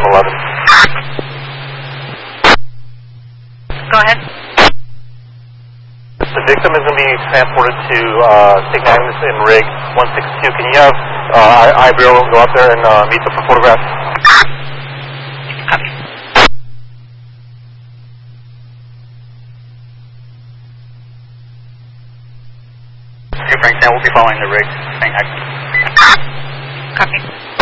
11. Go ahead. The victim is going to be transported to St. Agnes in rig 162. Can you have I-Bureau go up there and meet them for photographs? Copy. Frank, now we'll be following the rig. St. Agnes. Copy.